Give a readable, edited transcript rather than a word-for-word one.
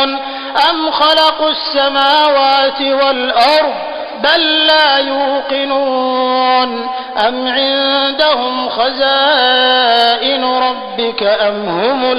أم خلقوا السماوات والأرض بل لا يوقنون أم عندهم خزائن ربك أم هم